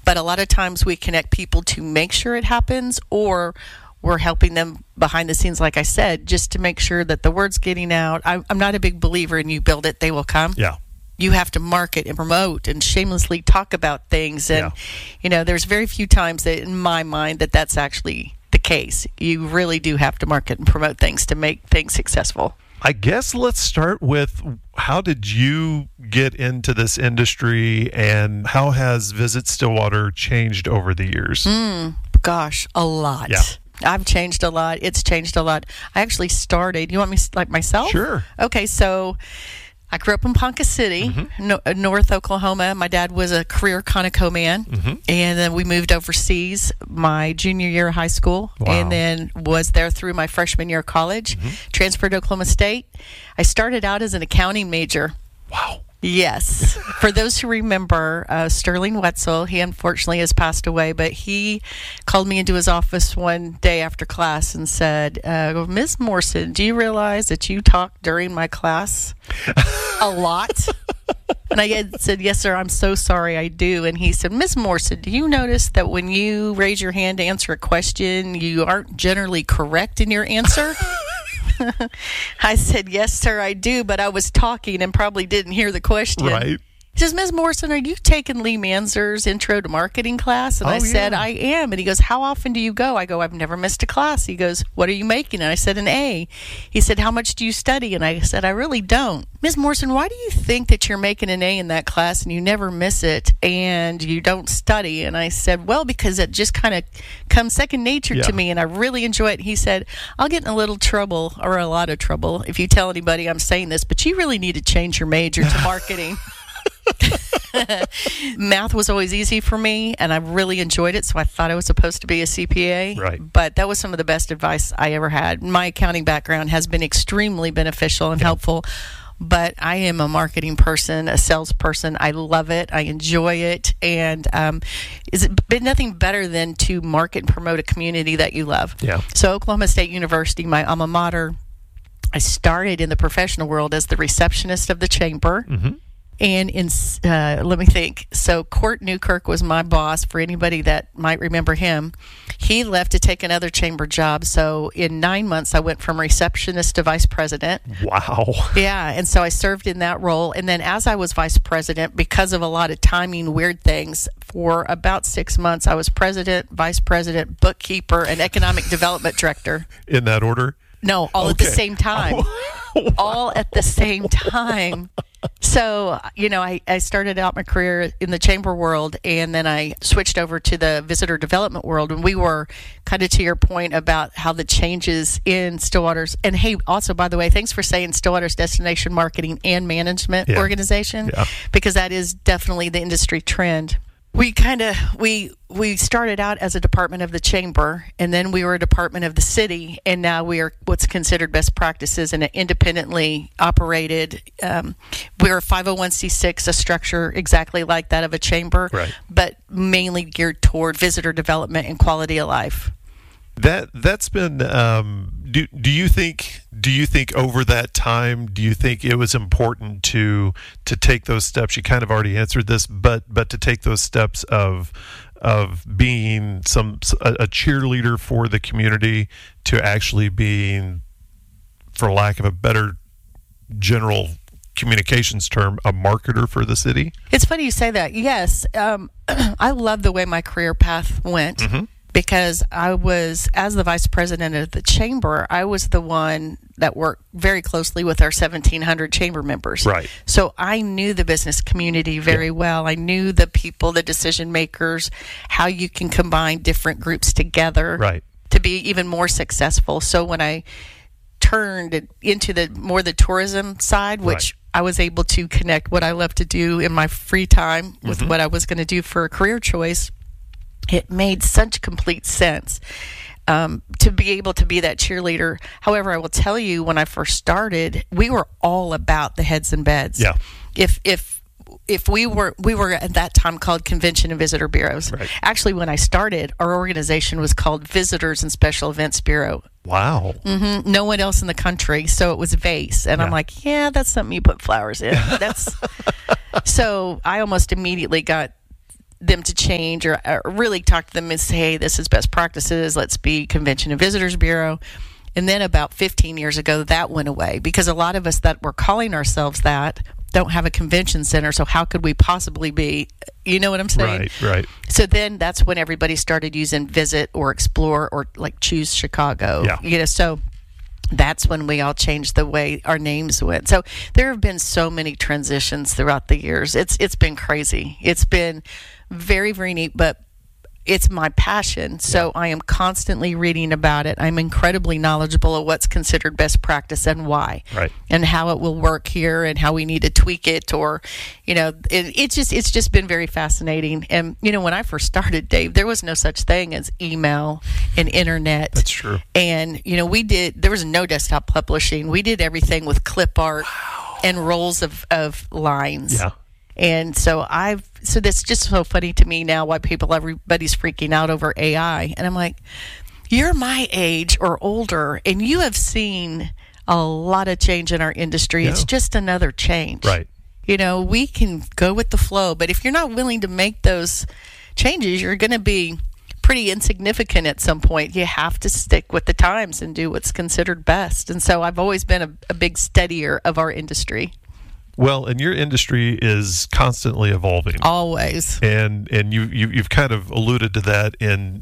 But a lot of times we connect people to make sure it happens, or we're helping them behind the scenes, like I said, just to make sure that the word's getting out. I'm not a big believer in you build it, they will come. Yeah. You have to market and promote and shamelessly talk about things. And, there's very few times that, in my mind, that's actually the case. You really do have to market and promote things to make things successful. I guess let's start with, how did you get into this industry, and how has Visit Stillwater changed over the years? Gosh, a lot. Yeah. I've changed a lot. It's changed a lot. I actually started, you want me like myself? Sure. Okay, so I grew up in Ponca City, North Oklahoma. My dad was a career Conoco man, and then we moved overseas my junior year of high school, and then was there through my freshman year of college, transferred to Oklahoma State. I started out as an accounting major. Wow. Yes. For those who remember, Sterling Wetzel, he unfortunately has passed away, but he called me into his office one day after class and said, Ms. Morrison, do you realize that you talk during my class a lot? And I had said, yes, sir, I'm so sorry, I do. And he said, Ms. Morrison, do you notice that when you raise your hand to answer a question, you aren't generally correct in your answer? I said, yes, sir, I do, but I was talking and probably didn't hear the question. Right. He says, Ms. Morrison, are you taking Lee Manzer's Intro to Marketing class? And I said, I am. And he goes, how often do you go? I go, I've never missed a class. He goes, what are you making? And I said, an A. He said, how much do you study? And I said, I really don't. Ms. Morrison, why do you think that you're making an A in that class and you never miss it and you don't study? And I said, well, because it just kind of comes second nature to me and I really enjoy it. He said, I'll get in a little trouble, or a lot of trouble, if you tell anybody I'm saying this, but you really need to change your major to marketing. Math was always easy for me, and I really enjoyed it, so I thought I was supposed to be a CPA. Right. But that was some of the best advice I ever had. My accounting background has been extremely beneficial and helpful, but I am a marketing person, a salesperson. I love it. I enjoy it. And it's been nothing better than to market and promote a community that you love. Yeah. So Oklahoma State University, my alma mater, I started in the professional world as the receptionist of the chamber. And let me think. So Court Newkirk was my boss, for anybody that might remember him. He left to take another chamber job. So in 9 months, I went from receptionist to vice president. Wow. Yeah. And so I served in that role. And then as I was vice president, because of a lot of timing, weird things, for about 6 months, I was president, vice president, bookkeeper, and economic development director. In that order? No, all at the same time. Wow. All at the same time. So, I started out my career in the chamber world, and then I switched over to the visitor development world. And we were kind of to your point about how the changes in Stillwater's, and hey, also, by the way, thanks for saying Stillwater's Destination Marketing and Management Organization, because that is definitely the industry trend. We started out as a department of the chamber, and then we were a department of the city, and now we are what's considered best practices and an independently operated. We're a 501c6, a structure exactly like that of a chamber, but mainly geared toward visitor development and quality of life. That's been. Do you think over that time, do you think it was important to take those steps? You kind of already answered this, but to take those steps of being a cheerleader for the community to actually being, for lack of a better general communications term, a marketer for the city? It's funny you say that. Yes, I love the way my career path went. Because I was, as the vice president of the chamber, I was the one that worked very closely with our 1,700 chamber members. Right. So I knew the business community very well. I knew the people, the decision makers, how you can combine different groups together to be even more successful. So when I turned into the tourism side, which I was able to connect what I love to do in my free time with what I was going to do for a career choice, it made such complete sense to be able to be that cheerleader. However, I will tell you, when I first started, we were all about the heads and beds. Yeah. If we were at that time called Convention and Visitor Bureaus. Right. Actually, when I started, our organization was called Visitors and Special Events Bureau. Wow. No one else in the country, so it was VASE. And I'm like, that's something you put flowers in. So I almost immediately got them to change or really talk to them and say, hey, this is best practices. Let's be Convention and Visitors Bureau. And then about 15 years ago, that went away because a lot of us that were calling ourselves that don't have a convention center. So how could we possibly be? You know what I'm saying? Right. So then that's when everybody started using Visit or Explore or like Choose Chicago. Yeah. So that's when we all changed the way our names went. So there have been so many transitions throughout the years. It's been crazy. It's been very, very neat, but it's my passion. So I am constantly reading about it. I'm incredibly knowledgeable of what's considered best practice and why, right, and how it will work here and how we need to tweak it, or, it's just been very fascinating. And, when I first started, Dave, there was no such thing as email and internet. That's true. And, there was no desktop publishing. We did everything with clip art and rolls of lines. Yeah. And so that's just so funny to me now why everybody's freaking out over AI. And I'm like, you're my age or older, and you have seen a lot of change in our industry. Yeah. It's just another change. Right. We can go with the flow, but if you're not willing to make those changes, you're going to be pretty insignificant at some point. You have to stick with the times and do what's considered best. And so I've always been a big studier of our industry. Well, and your industry is constantly evolving. Always. And you've kind of alluded to that in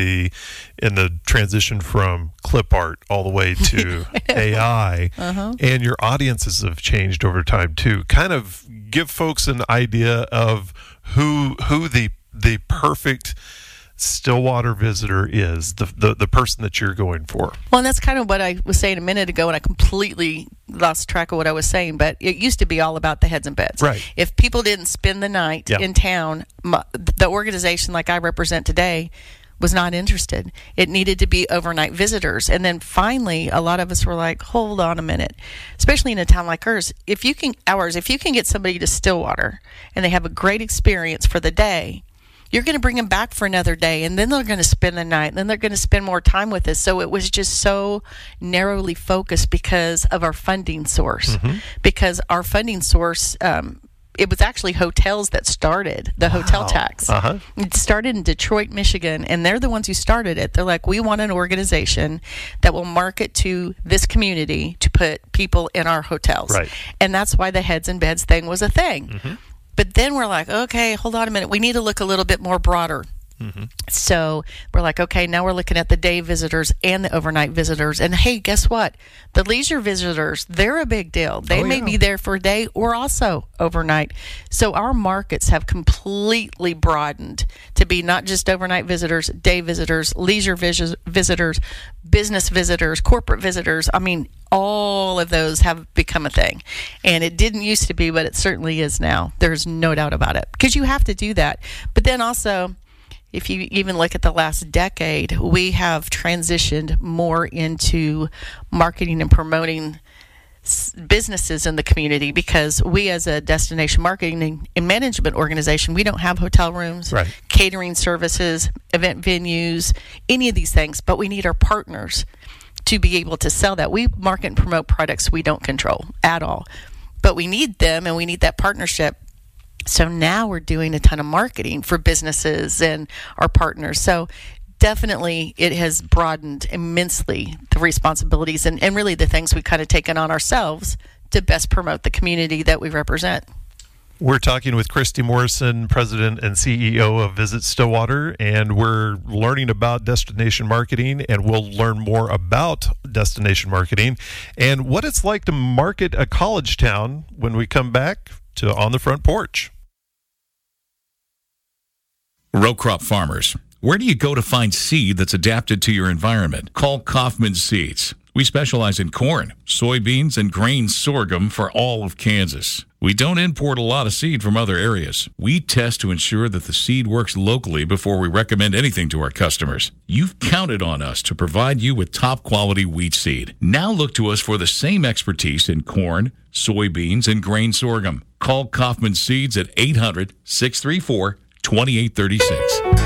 the transition from clip art all the way to AI. Uh-huh. And your audiences have changed over time too. Kind of give folks an idea of who the perfect Stillwater visitor is, the person that you're going for. Well, and that's kind of what I was saying a minute ago, and I completely lost track of what I was saying, but it used to be all about the heads and beds. Right. If people didn't spend the night in town, the organization like I represent today was not interested. It needed to be overnight visitors. And then finally, a lot of us were like, hold on a minute, especially in a town like ours, if you can get somebody to Stillwater and they have a great experience for the day, you're going to bring them back for another day, and then they're going to spend the night, and then they're going to spend more time with us. So it was just so narrowly focused because of our funding source. Mm-hmm. Because our funding source, it was actually hotels that started the hotel tax. Uh-huh. It started in Detroit, Michigan, and they're the ones who started it. They're like, we want an organization that will market to this community to put people in our hotels. Right. And that's why the heads and beds thing was a thing. Mm-hmm. But then we're like, okay, hold on a minute. We need to look a little bit more broader. Mm-hmm. So we're like, okay, now we're looking at the day visitors and the overnight visitors. And hey, guess what? The leisure visitors, they're a big deal. They may be there for a day or also overnight. So our markets have completely broadened to be not just overnight visitors, day visitors, leisure visitors, business visitors, corporate visitors. I mean, all of those have become a thing. And it didn't used to be, but it certainly is now. There's no doubt about it. Because you have to do that. But then also, if you even look at the last decade, we have transitioned more into marketing and promoting businesses in the community, because we as a destination marketing and management organization, we don't have hotel rooms, right, catering services, event venues, any of these things, but we need our partners to be able to sell that. We market and promote products we don't control at all, but we need them and we need that partnership. So now we're doing a ton of marketing for businesses and our partners. So definitely it has broadened immensely the responsibilities and really the things we've kind of taken on ourselves to best promote the community that we represent. We're talking with Christy Morrison, President and CEO of Visit Stillwater, and we're learning about destination marketing, and we'll learn more about destination marketing and what it's like to market a college town when we come back to On the Front Porch. Row crop farmers, where do you go to find seed that's adapted to your environment? Call Kaufman Seeds. We specialize in corn, soybeans, and grain sorghum for all of Kansas. We don't import a lot of seed from other areas. We test to ensure that the seed works locally before we recommend anything to our customers. You've counted on us to provide you with top quality wheat seed. Now look to us for the same expertise in corn, soybeans, and grain sorghum. Call Kaufman Seeds at 800-634-2836.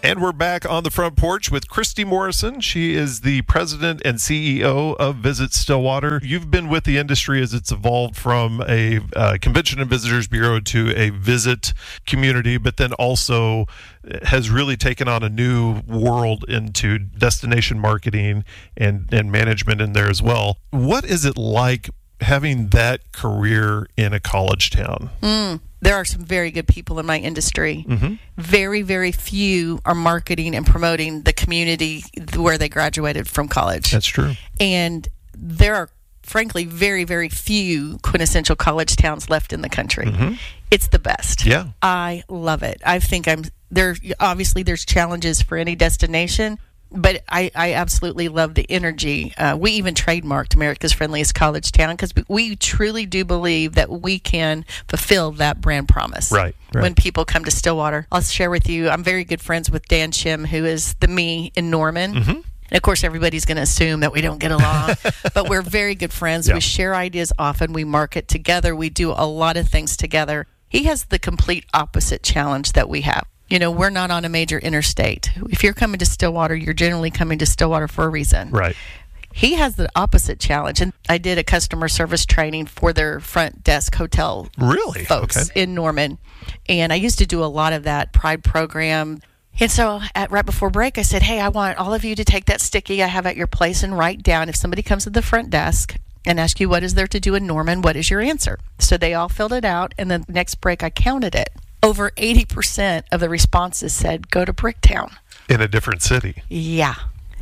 And we're back on the front porch with Christy Morrison. She is the president and CEO of Visit Stillwater. You've been with the industry as it's evolved from a convention and visitors bureau to a visit community, but then also has really taken on a new world into destination marketing and management in there as well. What is it like having that career in a college town? There are some very good people in my industry. Very, very few are marketing and promoting the community where they graduated from college. That's true. And there are, frankly, very, very few quintessential college towns left in the country. It's the best. Yeah. I love it. I think obviously there's challenges for any destination, but I absolutely love the energy. We even trademarked America's Friendliest College Town because we truly do believe that we can fulfill that brand promise. Right. When people come to Stillwater. I'll share with you, I'm very good friends with Dan Shim, who is the me in Norman. And of course, everybody's going to assume that we don't get along, but we're very good friends. Yeah. We share ideas often. We market together. We do a lot of things together. He has the complete opposite challenge that we have. You know, we're not on a major interstate. If you're coming to Stillwater, you're generally coming to Stillwater for a reason. Right. He has the opposite challenge. And I did a customer service training for their front desk hotel folks in Norman. And I used to do a lot of that Pride program. And so right before break, I said, hey, I want all of you to take that sticky I have at your place and write down, if somebody comes to the front desk and ask you what is there to do in Norman, what is your answer? So they all filled it out. And then the next break, I counted it. Over 80% of the responses said, go to Bricktown. In a different city. Yeah.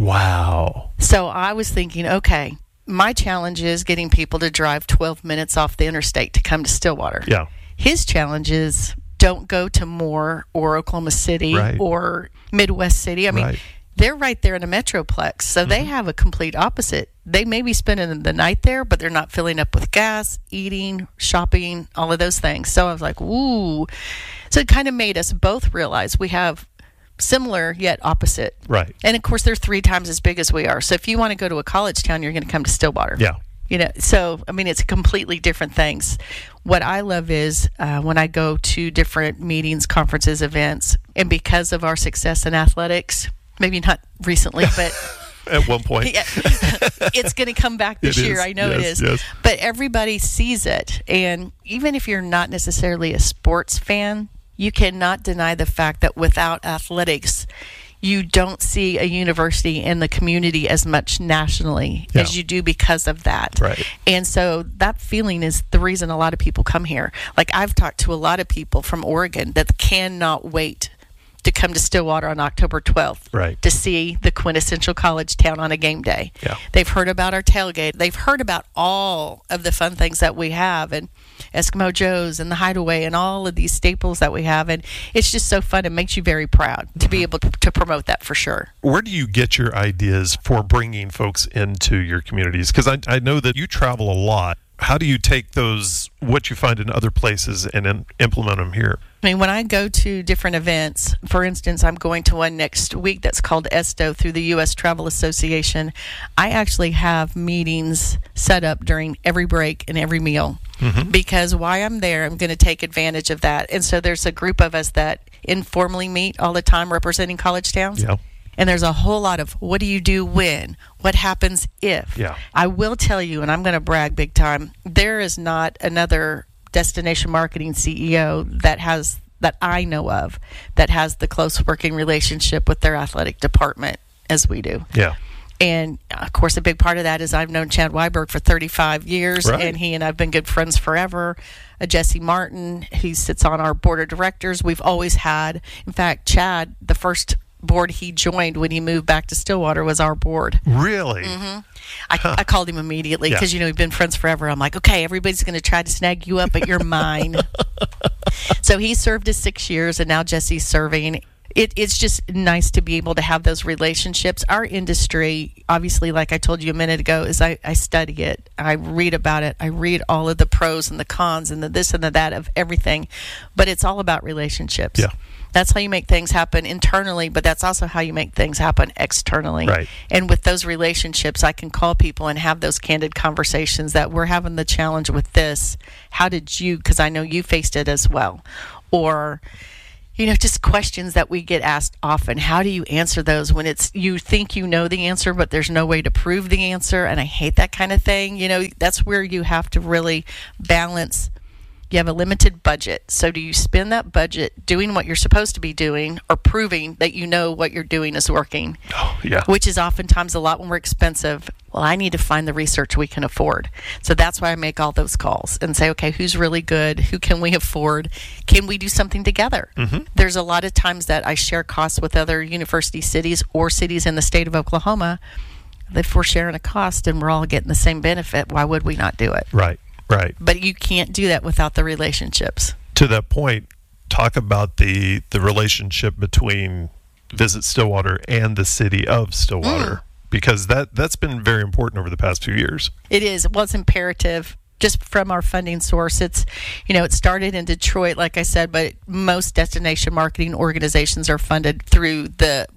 Wow. So I was thinking, okay, my challenge is getting people to drive 12 minutes off the interstate to come to Stillwater. Yeah. His challenge is don't go to Moore or Oklahoma City or Midwest City. I mean, they're right there in a metroplex, so they have a complete opposite. They may be spending the night there, but they're not filling up with gas, eating, shopping, all of those things. So I was like, ooh. So it kind of made us both realize we have similar yet opposite. Right. And of course, they're 3 times as big as we are. So if you want to go to a college town, you're going to come to Stillwater. Yeah. You know, so, I mean, it's completely different things. What I love is when I go to different meetings, conferences, events, and because of our success in athletics, maybe not recently, but at one point, it's going to come back this year. I know it is. Yes. But everybody sees it. And even if you're not necessarily a sports fan, you cannot deny the fact that without athletics, you don't see a university in the community as much nationally as you do because of that. Right. And so that feeling is the reason a lot of people come here. Like I've talked to a lot of people from Oregon that cannot wait to come to Stillwater on October 12th to see the quintessential college town on a game day. Yeah. They've heard about our tailgate. They've heard about all of the fun things that we have and Eskimo Joe's and the Hideaway and all of these staples that we have. And it's just so fun. It makes you very proud to be able to promote that for sure. Where do you get your ideas for bringing folks into your communities? Because I know that you travel a lot. How do you take those, what you find in other places, and implement them here? I mean, when I go to different events, for instance, I'm going to one next week that's called ESTO through the U.S. Travel Association. I actually have meetings set up during every break and every meal because while I'm there, I'm going to take advantage of that. And so there's a group of us that informally meet all the time representing college towns. Yeah. And there's a whole lot of what do you do when? What happens if? Yeah. I will tell you, and I'm going to brag big time, there is not another destination marketing CEO that I know of that has the close working relationship with their athletic department as we do. Yeah. And of course, a big part of that is I've known Chad Weiberg for 35 years, and he and I've been good friends forever. Jesse Martin, he sits on our board of directors. We've always had, in fact, Chad, the first board he joined when he moved back to Stillwater was our board. Really? I called him immediately because, we've been friends forever. I'm like, okay, everybody's going to try to snag you up, but you're mine. So he served his 6 years, and now Jesse's serving. It's just nice to be able to have those relationships. Our industry, obviously, like I told you a minute ago, is I study it. I read about it. I read all of the pros and the cons and the this and the that of everything. But it's all about relationships. Yeah. That's how you make things happen internally, but that's also how you make things happen externally. Right. And with those relationships, I can call people and have those candid conversations that we're having the challenge with this. How did you, because I know you faced it as well. Or, just questions that we get asked often. How do you answer those when you think you know the answer, but there's no way to prove the answer? And I hate that kind of thing. That's where you have to really balance. You have a limited budget. So do you spend that budget doing what you're supposed to be doing or proving that you know what you're doing is working? Oh, yeah. Which is oftentimes a lot more expensive. Well, I need to find the research we can afford. So that's why I make all those calls and say, okay, who's really good? Who can we afford? Can we do something together? Mm-hmm. There's a lot of times that I share costs with other university cities or cities in the state of Oklahoma. If we're sharing a cost and we're all getting the same benefit, why would we not do it? Right. But you can't do that without the relationships. To that point, talk about the relationship between Visit Stillwater and the city of Stillwater, because that's been very important over the past few years. It is. Well, it's imperative. Just from our funding source, it started in Detroit, like I said, but most destination marketing organizations are funded through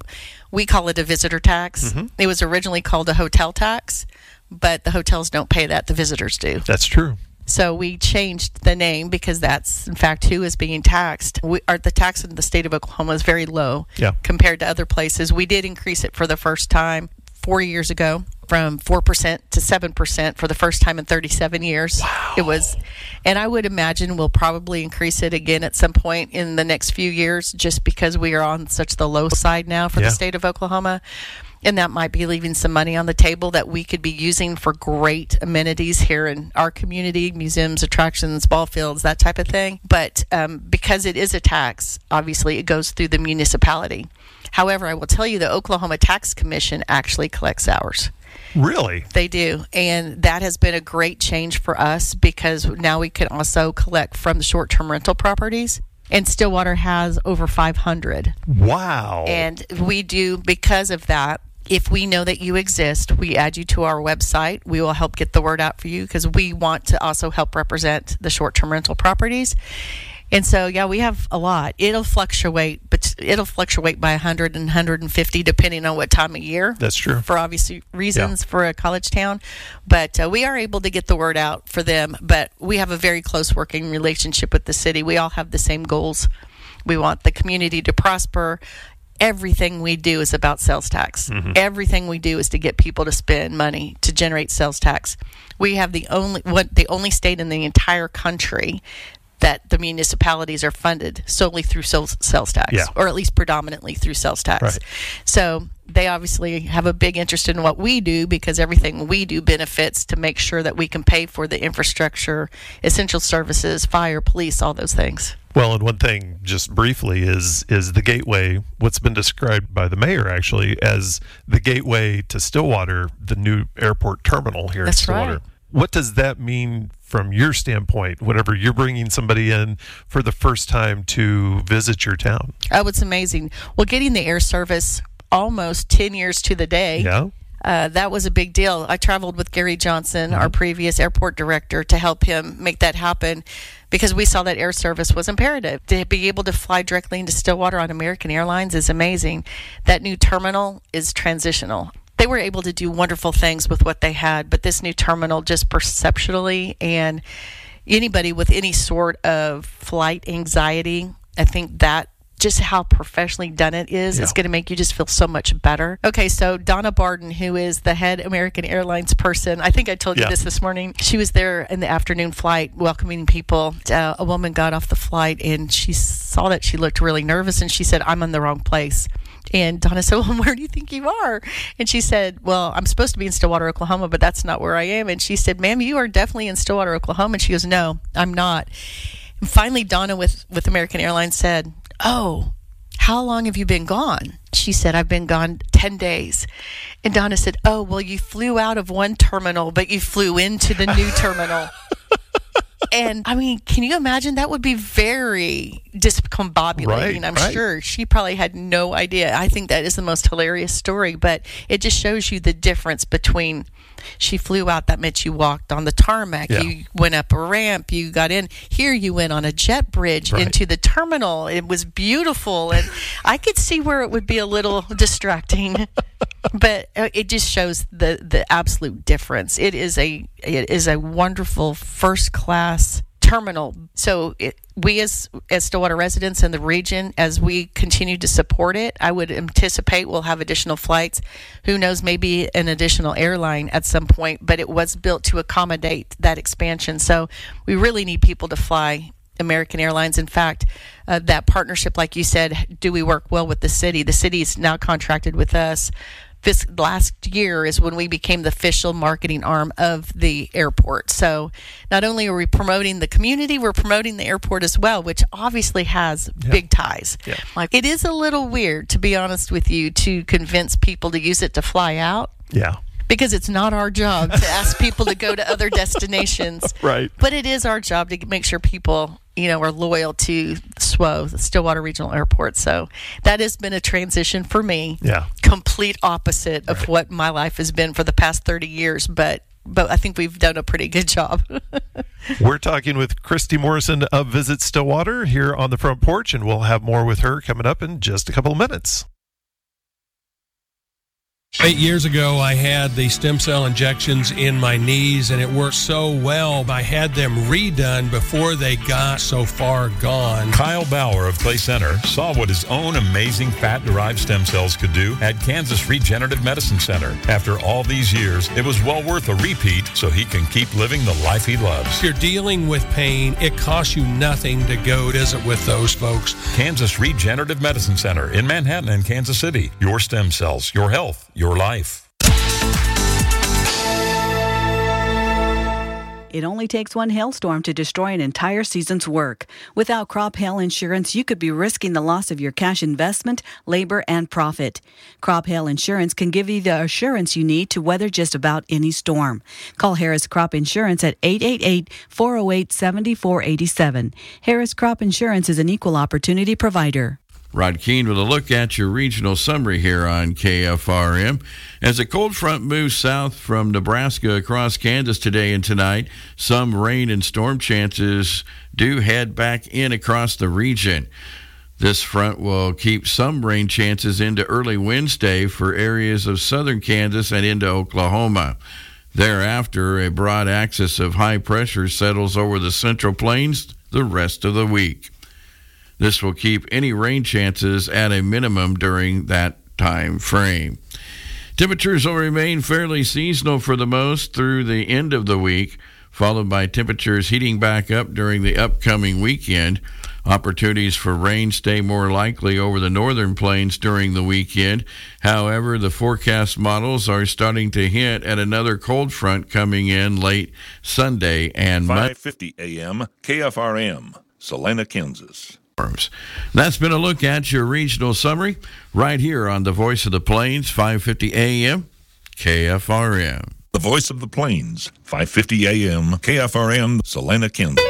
we call it a visitor tax. Mm-hmm. It was originally called a hotel tax, but the hotels don't pay that, the visitors do. That's true. So we changed the name because that's, in fact, who is being taxed. The tax in the state of Oklahoma is very low compared to other places. We did increase it for the first time 4 years ago from 4% to 7% for the first time in 37 years. Wow. It was, and I would imagine we'll probably increase it again at some point in the next few years just because we are on such the low side now for the state of Oklahoma. And that might be leaving some money on the table that we could be using for great amenities here in our community, museums, attractions, ball fields, that type of thing. But because it is a tax, obviously it goes through the municipality. However, I will tell you the Oklahoma Tax Commission actually collects ours. Really? They do. And that has been a great change for us because now we can also collect from the short-term rental properties. And Stillwater has over 500. Wow. And we do, because of that, if we know that you exist, we add you to our website. We will help get the word out for you because we want to also help represent the short-term rental properties. And so, we have a lot. It'll fluctuate, but it'll fluctuate by 100 and 150 depending on what time of year. That's true. For obvious reasons for a college town. But we are able to get the word out for them. But we have a very close working relationship with the city. We all have the same goals. We want the community to prosper. Everything we do is about sales tax. Mm-hmm. Everything we do is to get people to spend money to generate sales tax. We have the only state in the entire country that the municipalities are funded solely through sales tax, or at least predominantly through sales tax. Right. So they obviously have a big interest in what we do because everything we do benefits to make sure that we can pay for the infrastructure, essential services, fire, police, all those things. Well, and one thing, just briefly, is the gateway, what's been described by the mayor, actually, as the gateway to Stillwater, the new airport terminal here in Stillwater. Right. What does that mean from your standpoint, whenever you're bringing somebody in for the first time to visit your town? Oh, it's amazing. Well, getting the air service almost 10 years to the day. Yeah. That was a big deal. I traveled with Gary Johnson, our previous airport director, to help him make that happen because we saw that air service was imperative. To be able to fly directly into Stillwater on American Airlines is amazing. That new terminal is transitional. They were able to do wonderful things with what they had, but this new terminal just perceptually, and anybody with any sort of flight anxiety, I think that just how professionally done it is, it's going to make you just feel so much better. Okay, so Donna Barden, who is the head American Airlines person, I think I told you this morning. She was there in the afternoon flight welcoming people. A woman got off the flight and she saw that she looked really nervous and she said, "I'm in the wrong place." And Donna said, "Well, where do you think you are?" And she said, "Well, I'm supposed to be in Stillwater, Oklahoma, but that's not where I am." And she said, "Ma'am, you are definitely in Stillwater, Oklahoma." And she goes, "No, I'm not." And finally, Donna with American Airlines said, "Oh, how long have you been gone?" She said, "I've been gone 10 days. And Donna said, "Oh, well, you flew out of one terminal, but you flew into the new terminal." And I mean, can you imagine? That would be very discombobulating. I'm sure she probably had no idea. I think that is the most hilarious story, but it just shows you the difference between she flew out. That meant you walked on the tarmac. Yeah. You went up a ramp. You got in. Here you went on a jet bridge into the terminal. It was beautiful. And I could see where it would be a little distracting. But it just shows the absolute difference. It is a wonderful first class terminal. So we as Stillwater residents in the region, as we continue to support it, I would anticipate we'll have additional flights. Who knows, maybe an additional airline at some point, but it was built to accommodate that expansion. So we really need people to fly American Airlines. In fact, that partnership, like you said, do we work well with the city? The city's now contracted with us. This last year is when we became the official marketing arm of the airport. So not only are we promoting the community, we're promoting the airport as well, which obviously has big ties. Yeah. Like, it is a little weird, to be honest with you, to convince people to use it to fly out. Yeah. Because it's not our job to ask people to go to other destinations. Right. But it is our job to make sure people, are loyal to SWO, the Stillwater Regional Airport. So that has been a transition for me. Yeah. Complete opposite of what my life has been for the past 30 years. But I think we've done a pretty good job. We're talking with Christy Morrison of Visit Stillwater here on the front porch, and we'll have more with her coming up in just a couple of minutes. 8 years ago, I had the stem cell injections in my knees, and it worked so well. I had them redone before they got so far gone. Kyle Bauer of Clay Center saw what his own amazing fat-derived stem cells could do at Kansas Regenerative Medicine Center. After all these years, it was well worth a repeat so he can keep living the life he loves. If you're dealing with pain, it costs you nothing to go visit with those folks. Kansas Regenerative Medicine Center in Manhattan and Kansas City. Your stem cells, your health, your life. It only takes one hailstorm to destroy an entire season's work. Without crop hail insurance, you could be risking the loss of your cash investment, labor, and profit. Crop hail insurance can give you the assurance you need to weather just about any storm. Call Harris Crop Insurance at 888-408-7487. Harris Crop Insurance is an equal opportunity provider. Rod Keene with a look at your regional summary here on KFRM. As a cold front moves south from Nebraska across Kansas today and tonight, some rain and storm chances do head back in across the region. This front will keep some rain chances into early Wednesday for areas of southern Kansas and into Oklahoma. Thereafter, a broad axis of high pressure settles over the Central Plains the rest of the week. This will keep any rain chances at a minimum during that time frame. Temperatures will remain fairly seasonal for the most through the end of the week, followed by temperatures heating back up during the upcoming weekend. Opportunities for rain stay more likely over the northern plains during the weekend. However, the forecast models are starting to hint at another cold front coming in late Sunday and Monday. 5:50 a.m. KFRM, Salina, Kansas. That's been a look at your regional summary right here on the Voice of the Plains, 5:50 a.m. KFRM. The Voice of the Plains, 5:50 a.m. KFRM, Salina, Kansas.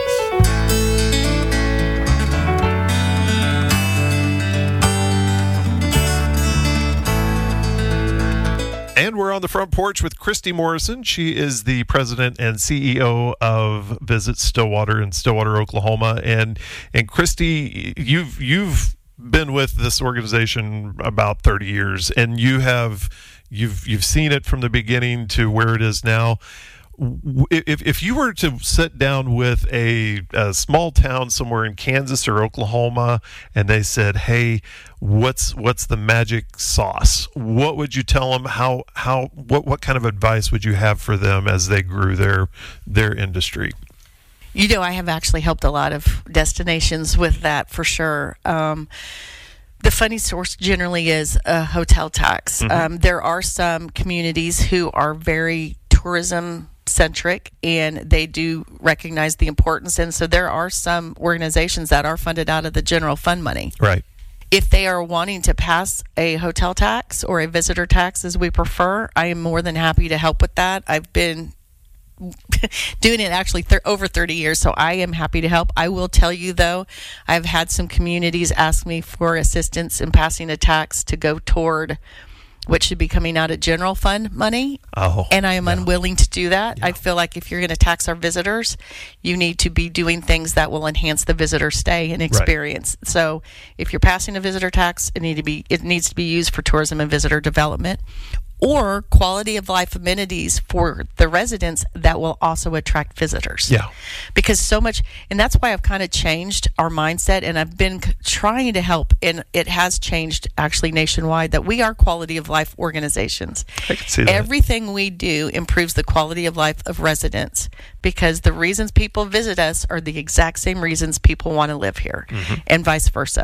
And we're on the front porch with Christy Morrison. She is the president and CEO of Visit Stillwater in Stillwater, Oklahoma. And Christy, you've been with this organization about 30 years, and you've seen it from the beginning to where it is now. If you were to sit down with a small town somewhere in Kansas or Oklahoma, and they said, "Hey, what's the magic sauce?" What would you tell them? What kind of advice would you have for them as they grew their industry? I have actually helped a lot of destinations with that for sure. The funding source generally is a hotel tax. Mm-hmm. There are some communities who are very tourism centric, and they do recognize the importance, and so there are some organizations that are funded out of the general fund money. Right. If they are wanting to pass a hotel tax or a visitor tax, as we prefer, I am more than happy to help with that. I've been doing it actually over 30 years, so I am happy to help. I will tell you, though, I've had some communities ask me for assistance in passing a tax to go toward what should be coming out of general fund money, and I am unwilling to do that. Yeah. I feel like if you're going to tax our visitors, you need to be doing things that will enhance the visitor stay and experience. Right. So if you're passing a visitor tax, it needs to be used for tourism and visitor development. or quality of life amenities for the residents that will also attract visitors. Yeah. Because so much, and that's why I've kind of changed our mindset, and I've been trying to help, and it has changed actually nationwide, that we are quality of life organizations. I can see that. Everything we do improves the quality of life of residents, because the reasons people visit us are the exact same reasons people want to live here, and vice versa.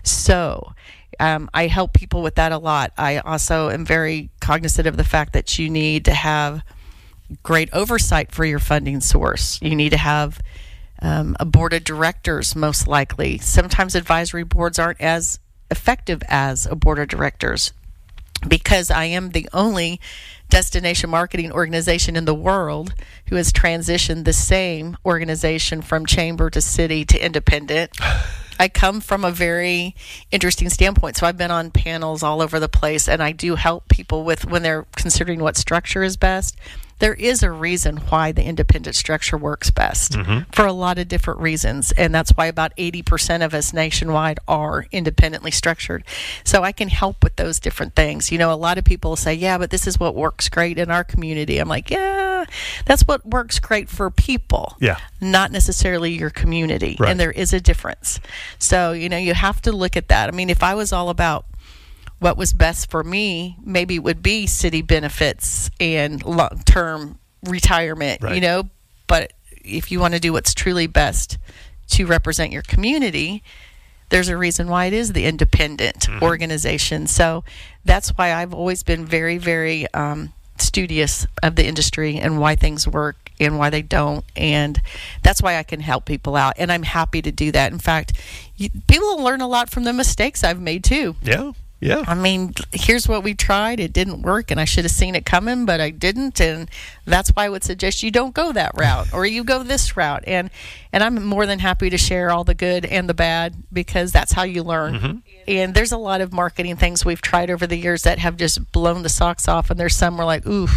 So I help people with that a lot. I also am very cognizant of the fact that you need to have great oversight for your funding source. You need to have a board of directors, most likely. Sometimes advisory boards aren't as effective as a board of directors, because I am the only destination marketing organization in the world who has transitioned the same organization from chamber to city to independent. I come from a very interesting standpoint. So I've been on panels all over the place, and I do help people with when they're considering what structure is best. There is a reason why the independent structure works best for a lot of different reasons. And that's why about 80% of us nationwide are independently structured. So I can help with those different things. You know, a lot of people say, yeah, but this is what works great in our community. I'm like, yeah, that's what works great for people, not necessarily your community. Right. And there is a difference. So, you know, you have to look at that. I mean, if I was all about what was best for me, maybe it would be city benefits and long-term retirement, you know. But if you want to do what's truly best to represent your community, there's a reason why it is the independent organization. So that's why I've always been very, very studious of the industry and why things work and why they don't. And that's why I can help people out. And I'm happy to do that. In fact, people will learn a lot from the mistakes I've made too. Yeah. Yeah. I mean, here's what we tried. It didn't work, and I should have seen it coming, but I didn't. And that's why I would suggest you don't go that route, or you go this route. And I'm more than happy to share all the good and the bad, because that's how you learn. And there's a lot of marketing things we've tried over the years that have just blown the socks off, and there's some we're like, ooh.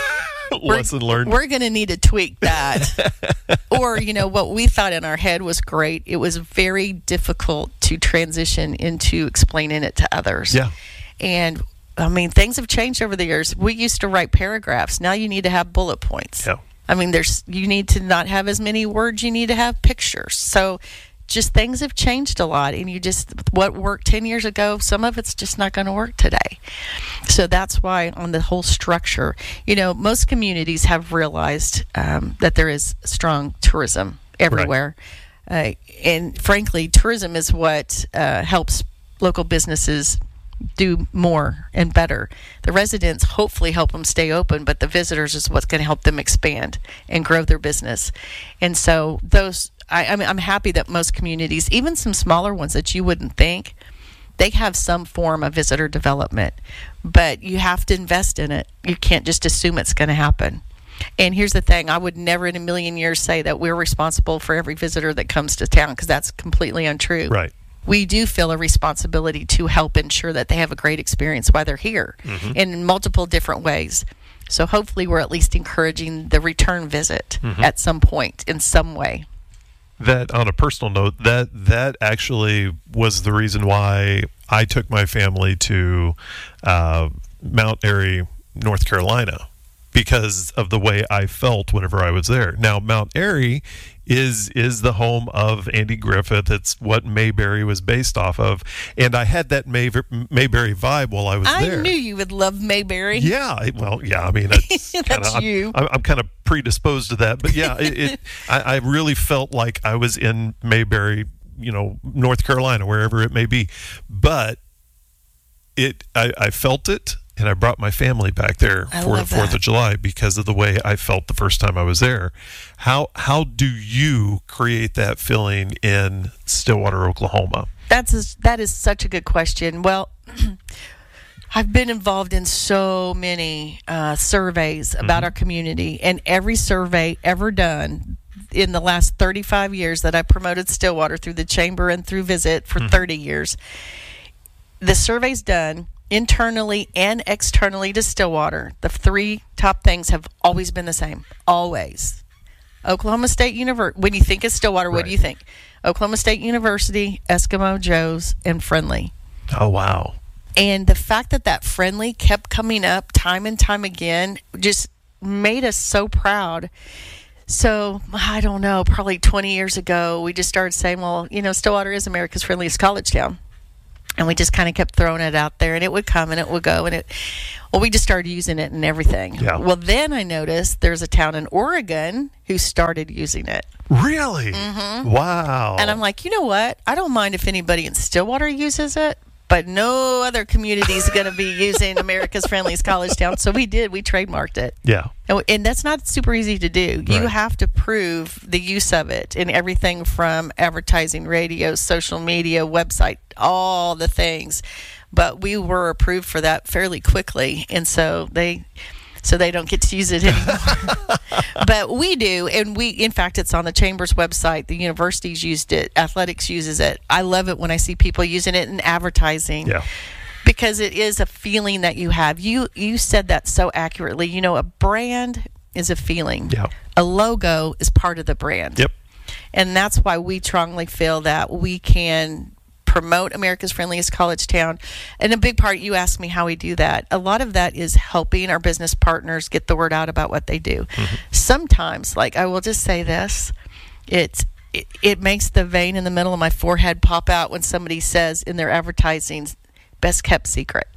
Lesson learned. We're going to need to tweak that. Or, you know, what we thought in our head was great. It was very difficult to transition into explaining it to others. Yeah. And, I mean, things have changed over the years. We used to write paragraphs. Now you need to have bullet points. Yeah. I mean, you need to not have as many words. You need to have pictures. So just things have changed a lot, and what worked 10 years ago, some of it's just not going to work today. So that's why on the whole structure, you know, most communities have realized that there is strong tourism everywhere. And frankly, tourism is what helps local businesses do more and better. The residents hopefully help them stay open, but the visitors is what's going to help them expand and grow their business. And so I'm happy that most communities, even some smaller ones that you wouldn't think, they have some form of visitor development. But you have to invest in it. You can't just assume it's going to happen. And here's the thing. I would never in a million years say that we're responsible for every visitor that comes to town, because that's completely untrue. Right. We do feel a responsibility to help ensure that they have a great experience while they're here in multiple different ways. So hopefully we're at least encouraging the return visit at some point in some way. That, on a personal note, that actually was the reason why I took my family to Mount Airy, North Carolina, because of the way I felt whenever I was there. Now, Mount Airy is the home of Andy Griffith. It's what Mayberry was based off of, and I had that Mayberry vibe while I was there. I knew you would love Mayberry. Yeah, I mean, that's you. I'm kind of predisposed to that, but yeah, I really felt like I was in Mayberry, you know, North Carolina, wherever it may be. But I felt it. And I brought my family back there for the 4th of July because of the way I felt the first time I was there. How do you create that feeling in Stillwater, Oklahoma? That is such a good question. Well, I've been involved in so many surveys about our community, and every survey ever done in the last 35 years that I promoted Stillwater through the Chamber and through Visit for 30 years, the surveys done internally and externally to Stillwater, the 3 top things have always been the same. Always. Oklahoma State University. When you think of Stillwater, what do you think? Oklahoma State University, Eskimo Joe's, and Friendly. Oh, wow. And the fact that friendly kept coming up time and time again just made us so proud. So, I don't know, probably 20 years ago, we just started saying, well, Stillwater is America's friendliest college town. And we just kind of kept throwing it out there, and it would come and it would go. We just started using it and everything. Yeah. Well, then I noticed there's a town in Oregon who started using it. Really? Mm-hmm. Wow. And I'm like, you know what? I don't mind if anybody in Stillwater uses it, but no other community is going to be using America's friendliest college town. So we trademarked it. Yeah. And that's not super easy to do. You Right. have to prove the use of it in everything from advertising, radio, social media, website, all the things. But we were approved for that fairly quickly, and so they don't get to use it anymore. But we do, and in fact, it's on the Chamber's website. The universities used it. Athletics uses it. I love it when I see people using it in advertising. Yeah. Because it is a feeling that you have. You said that so accurately. A brand is a feeling. Yeah. A logo is part of the brand. Yep. And that's why we strongly feel that we can promote America's friendliest college town. And a big part, you asked me how we do that. A lot of that is helping our business partners get the word out about what they do. Mm-hmm. Sometimes, I will just say this, it makes the vein in the middle of my forehead pop out when somebody says in their advertising, best kept secret.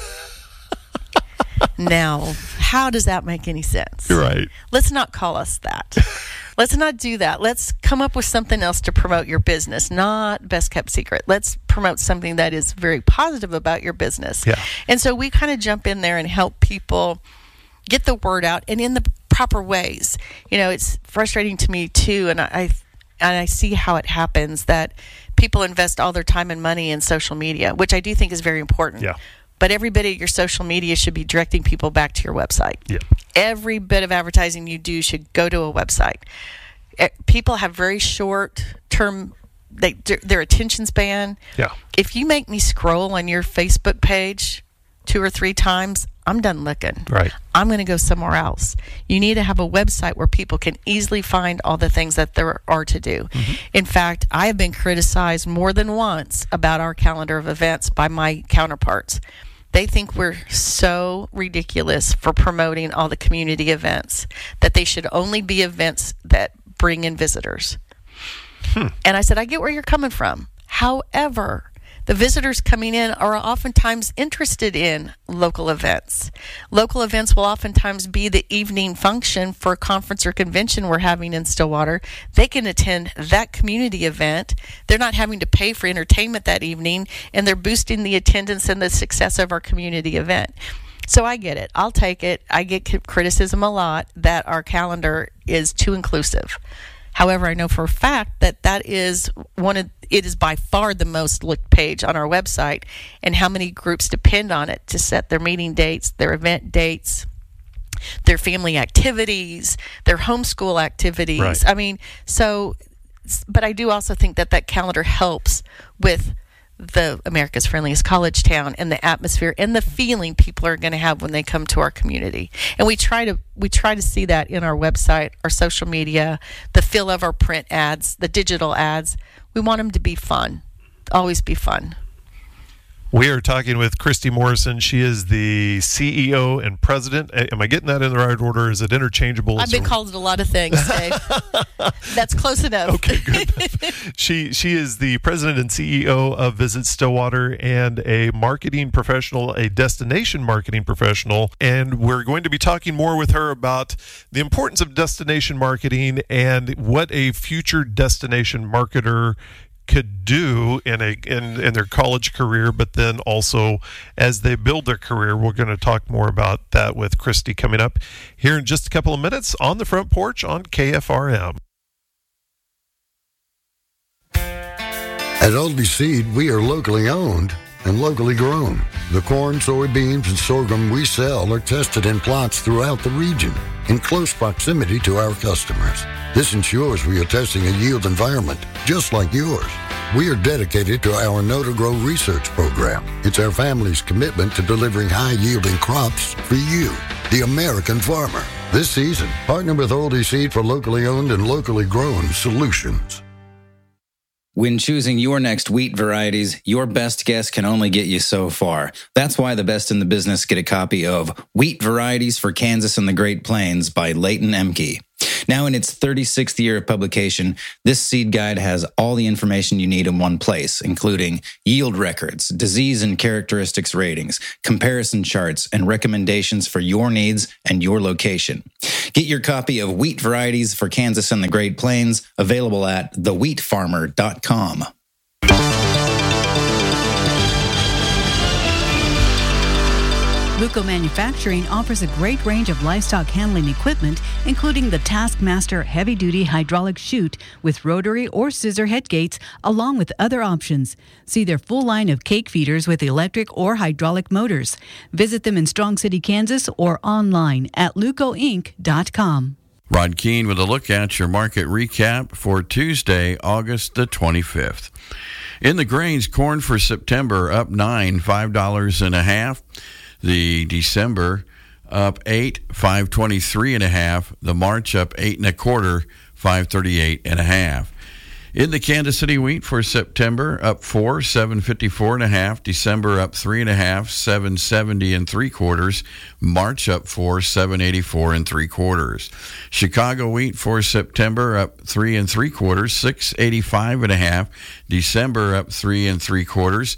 Now, how does that make any sense? You're right. Let's not call us that. Let's not do that. Let's come up with something else to promote your business, not best kept secret. Let's promote something that is very positive about your business. Yeah. And so we kind of jump in there and help people get the word out and in the proper ways. It's frustrating to me too, and I see how it happens that people invest all their time and money in social media, which I do think is very important. Yeah. But every bit of your social media should be directing people back to your website. Yeah. Every bit of advertising you do should go to a website. People have very short term, their attention span. Yeah. If you make me scroll on your Facebook page 2 or 3 times, I'm done looking. Right. I'm going to go somewhere else. You need to have a website where people can easily find all the things that there are to do. Mm-hmm. In fact, I have been criticized more than once about our calendar of events by my counterparts. They think we're so ridiculous for promoting all the community events, that they should only be events that bring in visitors. And I said, I get where you're coming from. However, the visitors coming in are oftentimes interested in local events. Local events will oftentimes be the evening function for a conference or convention we're having in Stillwater. They can attend that community event. They're not having to pay for entertainment that evening, and they're boosting the attendance and the success of our community event. So I get it. I'll take it. I get criticism a lot that our calendar is too inclusive. However, I know for a fact that is it is by far the most looked page on our website, and how many groups depend on it to set their meeting dates, their event dates, their family activities, their homeschool activities. Right. I mean, but I do also think that calendar helps with the America's friendliest college town and the atmosphere and the feeling people are going to have when they come to our community. And we try to see that in our website, our social media, the feel of our print ads, the digital ads. We want them to be fun, always be fun. We are talking with Christy Morrison. She is the CEO and president. Am I getting that in the right order? Is it interchangeable? I've been called a lot of things, Dave. That's close enough. Okay, good enough. She is the president and CEO of Visit Stillwater and a marketing professional, a destination marketing professional. And we're going to be talking more with her about the importance of destination marketing and what a future destination marketer could do in their college career, but then also as they build their career. We're going to talk more about that with Christy coming up here in just a couple of minutes on the front porch on KFRM. At Aldi Seed, we are locally owned and locally grown. The corn, soybeans, and sorghum we sell are tested in plots throughout the region in close proximity to our customers. This ensures we are testing a yield environment just like yours. We are dedicated to our Know to Grow research program. It's our family's commitment to delivering high-yielding crops for you, the American farmer. This season, partner with Aldi Seed for locally owned and locally grown solutions. When choosing your next wheat varieties, your best guess can only get you so far. That's why the best in the business get a copy of Wheat Varieties for Kansas and the Great Plains by Leighton Emke. Now in its 36th year of publication, this seed guide has all the information you need in one place, including yield records, disease and characteristics ratings, comparison charts, and recommendations for your needs and your location. Get your copy of Wheat Varieties for Kansas and the Great Plains, available at thewheatfarmer.com. Luco Manufacturing offers a great range of livestock handling equipment, including the Taskmaster heavy-duty hydraulic chute with rotary or scissor head gates, along with other options. See their full line of cake feeders with electric or hydraulic motors. Visit them in Strong City, Kansas, or online at lucoinc.com. Rod Keene with a look at your market recap for Tuesday, August the 25th. In the grains, corn for September up 9, $5.50. The December up 8, $5.23.5. The March up 8 1/4, $5.38.5. In the Kansas City wheat for September up 4, $7.54.5. December up 3 1/2, $7.70 3/4. March up 4, $7.84 3/4. Chicago wheat for September up 3 3/4, $6.85.5. December up 3 3/4.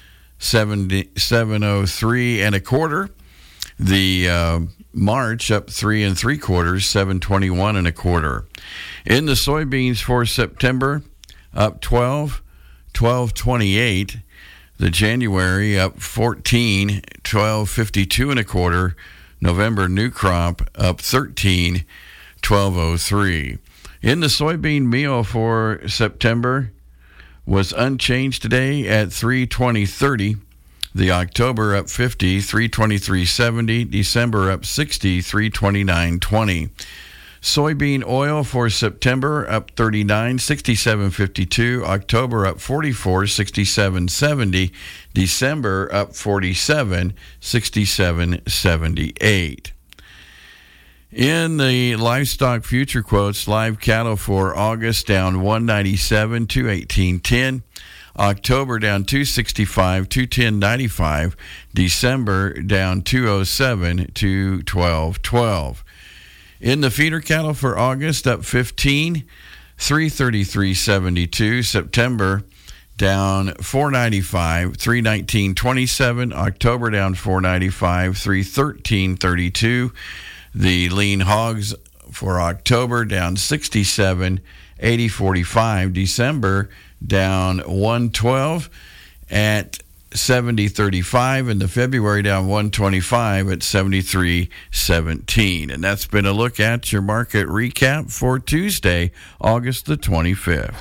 $7.03 1/4. The March up 3 3/4, $7.21 1/4. In the soybeans for September, up 12, $12.28. The January up 14, $12.52 1/4. November new crop up 13, $12.03. In the soybean meal for September, was unchanged today at $3.20.30. The October up 50, $3.23.70. December up 60, $3.29.20. Soybean oil for September up 39, $67.52. October up 44, $67.70. December up 47, $67.78. In the livestock future quotes, live cattle for August down 197, 218.10. October down 265, 210.95. December down 207, 212.12. In the feeder cattle for August up 15, 333.72. September down 495, 319.27. October down 495, 313.32. The lean hogs for October down 67, 80.45. December down 112 at 70.35, and the February down 125 at 73.17. And that's been a look at your market recap for Tuesday, August the 25th.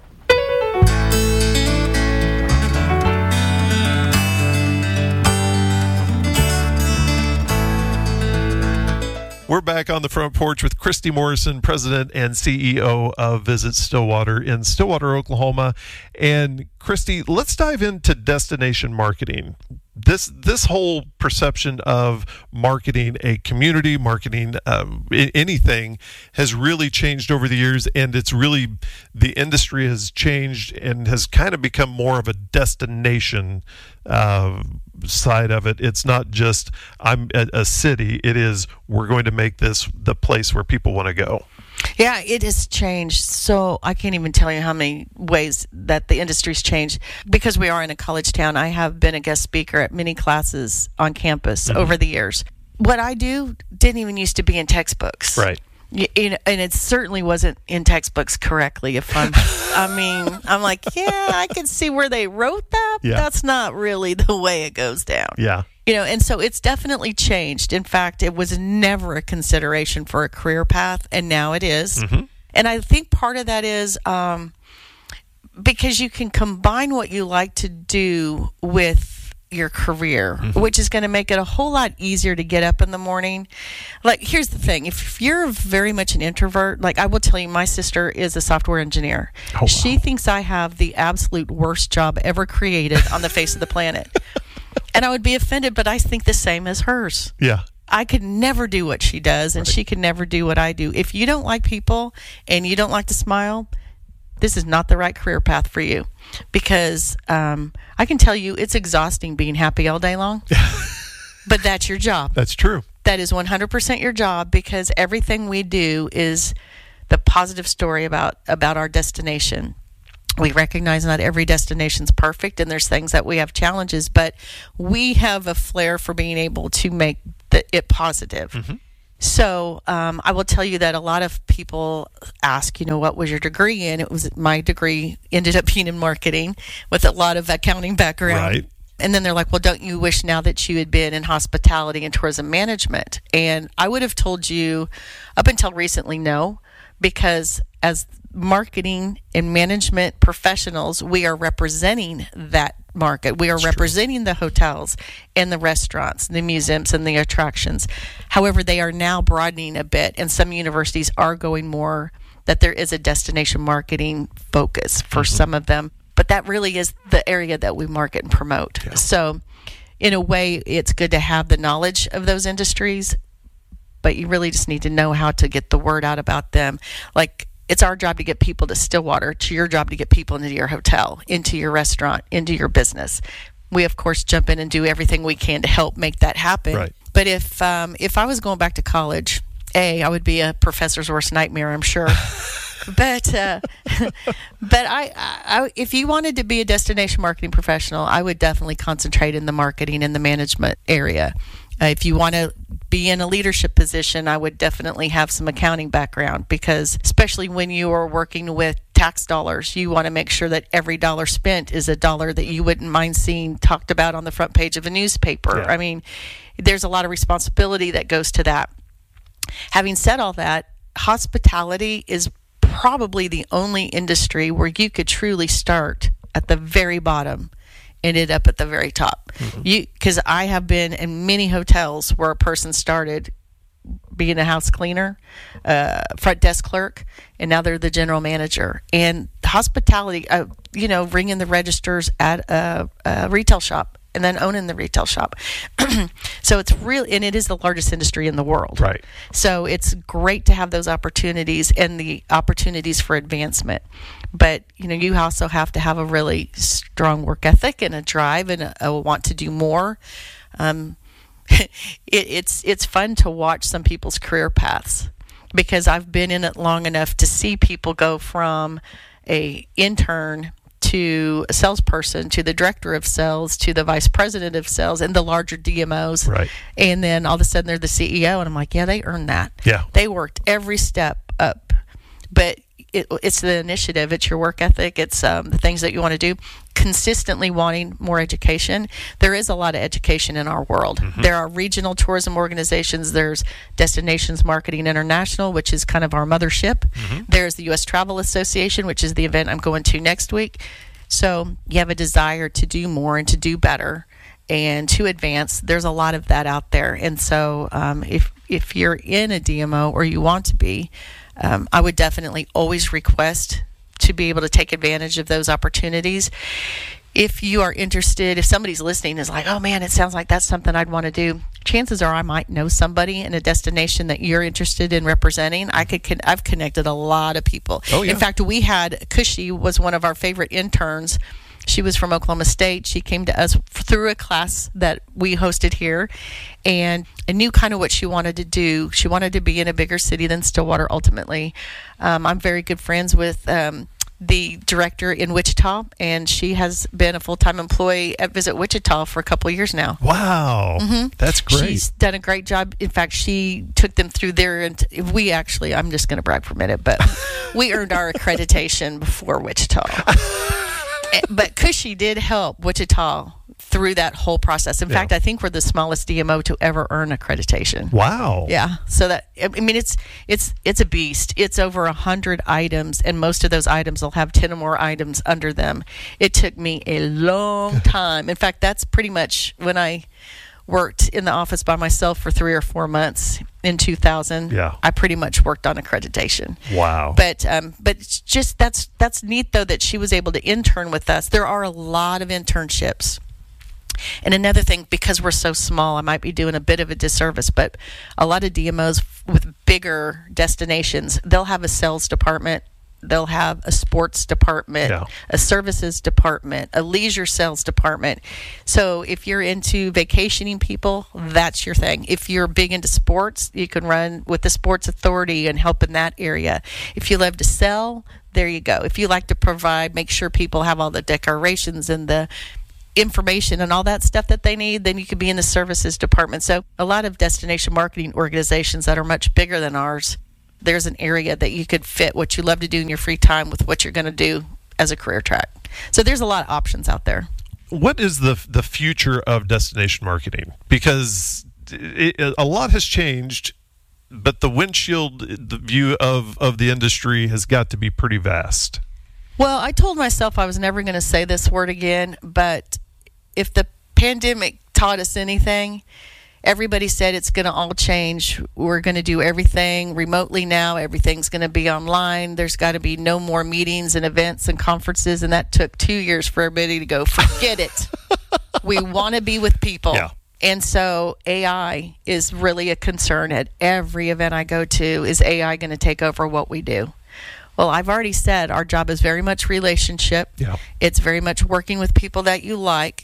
We're back on the front porch with Christy Morrison, President and CEO of Visit Stillwater in Stillwater, Oklahoma. And Christy, let's dive into destination marketing. This whole perception of marketing a community, marketing anything, has really changed over the years, and it's really, the industry has changed and has kind of become more of a destination side of it. It's not just I'm a city. It is, we're going to make this the place where people want to go. Yeah, it has changed. So I can't even tell you how many ways that the industry's changed. Because we are in a college town, I have been a guest speaker at many classes on campus over the years. What I do didn't even used to be in textbooks. Right. And it certainly wasn't in textbooks correctly. I'm like, yeah, I can see where they wrote that. But that's not really the way it goes down. Yeah. And so it's definitely changed. In fact, it was never a consideration for a career path, and now it is. Mm-hmm. And I think part of that is because you can combine what you like to do with your career, which is going to make it a whole lot easier to get up in the morning. Like, here's the thing. If you're very much an introvert, like I will tell you, my sister is a software engineer. Oh, wow. She thinks I have the absolute worst job ever created on the face of the planet. And I would be offended, but I think the same as hers. Yeah. I could never do what she does, and she could never do what I do. If you don't like people and you don't like to smile, this is not the right career path for you, because I can tell you it's exhausting being happy all day long, but that's your job. That's true. That is 100% your job, because everything we do is the positive story about our destination. We recognize not every destination's perfect, and there's things that we have challenges, but we have a flair for being able to make it positive. Mm-hmm. So I will tell you that a lot of people ask, what was your degree in? My degree ended up being in marketing with a lot of accounting background. Right. And then they're like, well, don't you wish now that you had been in hospitality and tourism management? And I would have told you up until recently, no, because as marketing and management professionals, we are representing that market. We are representing the hotels and the restaurants, the museums and the attractions. However, they are now broadening a bit, and some universities are going more that there is a destination marketing focus for some of them. But that really is the area that we market and promote. Yeah. So in a way, it's good to have the knowledge of those industries, but you really just need to know how to get the word out about them. Like, it's our job to get people to Stillwater. It's your job to get people into your hotel, into your restaurant, into your business. We, of course, jump in and do everything we can to help make that happen. Right. But if I was going back to college, I would be a professor's worst nightmare, I'm sure. But I if you wanted to be a destination marketing professional, I would definitely concentrate in the marketing and the management area. If you want to be in a leadership position, I would definitely have some accounting background, because especially when you are working with tax dollars, you want to make sure that every dollar spent is a dollar that you wouldn't mind seeing talked about on the front page of a newspaper. Yeah. I mean, there's a lot of responsibility that goes to that. Having said all that, hospitality is probably the only industry where you could truly start at the very bottom, ended up at the very top. Because I have been in many hotels where a person started being a house cleaner, front desk clerk, and now they're the general manager. And hospitality, ringing the registers at a retail shop and then owning the retail shop. So it's really, and it is the largest industry in the world. Right. So it's great to have those opportunities and the opportunities for advancement. But, you also have to have a really strong work ethic and a drive and a want to do more. It's fun to watch some people's career paths, because I've been in it long enough to see people go from a intern to a salesperson, to the director of sales, to the vice president of sales, and the larger DMOs. Right. And then all of a sudden they're the CEO, and I'm like, yeah, they earned that. Yeah. They worked every step up. But it's the initiative, it's your work ethic, it's the things that you want to do. Consistently wanting more education. There is a lot of education in our world. Mm-hmm. There are regional tourism organizations. There's Destinations Marketing International, which is kind of our mothership. Mm-hmm. There's the U.S. Travel Association, which is the event I'm going to next week. So you have a desire to do more and to do better and to advance. There's a lot of that out there. And so if you're in a DMO or you want to be, I would definitely always request to be able to take advantage of those opportunities. If you are interested, if somebody's listening is like, oh man, it sounds like that's something I'd want to do, chances are I might know somebody in a destination that you're interested in representing. I've connected a lot of people. Oh, yeah. In fact, we had Cushy was one of our favorite interns. She was from Oklahoma State. She came to us through a class that we hosted here, and I knew kind of what she wanted to do. She wanted to be in a bigger city than Stillwater ultimately. I'm very good friends with the director in Wichita, and she has been a full-time employee at Visit Wichita for a couple of years now. Wow. Mm-hmm. That's great. She's done a great job. In fact, she took them through their, and we actually, I'm just going to brag for a minute, but we earned our accreditation before Wichita. But Cushy did help Wichita through that whole process. In fact, I think we're the smallest DMO to ever earn accreditation. Wow. Yeah. So that, I mean, it's a beast. It's over 100 items, and most of those items will have 10 or more items under them. It took me a long time. In fact, that's pretty much when I worked in the office by myself for 3 or 4 months in 2000. Yeah. I pretty much worked on accreditation. Wow. But it's just that's neat though that she was able to intern with us. There are a lot of internships. And another thing, because we're so small, I might be doing a bit of a disservice, but a lot of DMOs with bigger destinations, they'll have a sales department they'll have a sports department, a services department, a leisure sales department. So if you're into vacationing people, that's your thing. If you're big into sports, you can run with the sports authority and help in that area. If you love to sell, there you go. If you like to provide, make sure people have all the decorations and the information and all that stuff that they need, then you could be in the services department. So a lot of destination marketing organizations that are much bigger than ours, there's an area that you could fit what you love to do in your free time with what you're going to do as a career track. So there's a lot of options out there. What is the future of destination marketing? Because a lot has changed, but the view of the industry has got to be pretty vast. Well, I told myself I was never going to say this word again, but if the pandemic taught us anything, everybody said it's going to all change. We're going to do everything remotely now. Everything's going to be online. There's got to be no more meetings and events and conferences, and that took 2 years for everybody to go, forget it. We want to be with people. Yeah. And so AI is really a concern at every event I go to. Is AI going to take over what we do? Well, I've already said our job is very much relationship. Yeah. It's very much working with people that you like,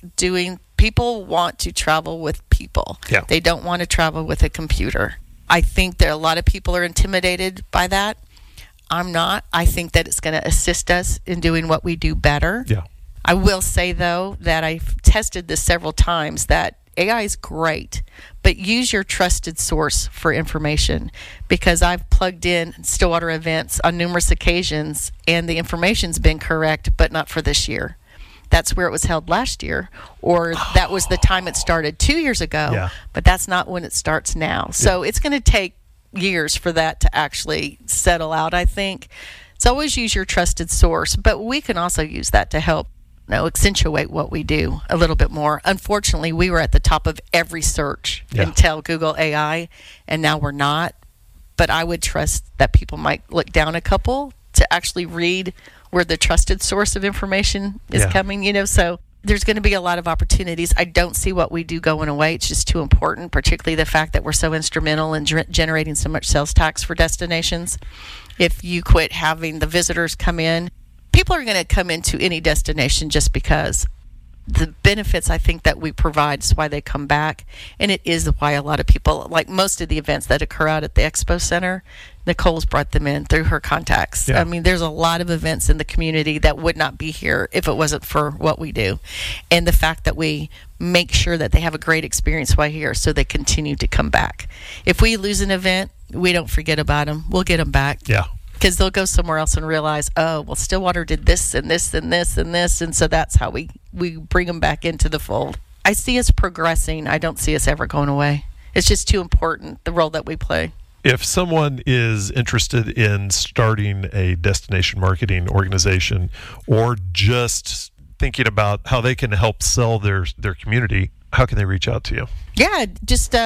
people want to travel with people. Yeah. They don't want to travel with a computer. I think that a lot of people are intimidated by that. I'm not. I think that it's going to assist us in doing what we do better. Yeah. I will say, though, that I've tested this several times, that AI is great, but use your trusted source for information, because I've plugged in Stillwater events on numerous occasions and the information's been correct, but not for this year. That's where it was held last year, or that was the time it started 2 years ago, but that's not when it starts now. So it's going to take years for that to actually settle out, I think. So always use your trusted source, but we can also use that to help accentuate what we do a little bit more. Unfortunately, we were at the top of every search until Google AI, and now we're not. But I would trust that people might look down a couple to actually read where the trusted source of information is coming, so there's going to be a lot of opportunities. I don't see what we do going away. It's just too important, particularly the fact that we're so instrumental in generating so much sales tax for destinations. If you quit having the visitors come in, people are going to come into any destination just because the benefits I think that we provide is why they come back. And it is why a lot of people, like most of the events that occur out at the Expo Center, Nicole's brought them in through her contacts. Yeah. I mean, there's a lot of events in the community that would not be here if it wasn't for what we do. And the fact that we make sure that they have a great experience while here so they continue to come back. If we lose an event, we don't forget about them. We'll get them back. Yeah. Because they'll go somewhere else and realize, oh, well, Stillwater did this and this and this and this. And so that's how we bring them back into the fold. I see us progressing. I don't see us ever going away. It's just too important, the role that we play. If someone is interested in starting a destination marketing organization or just thinking about how they can help sell their community, how can they reach out to you? Yeah, just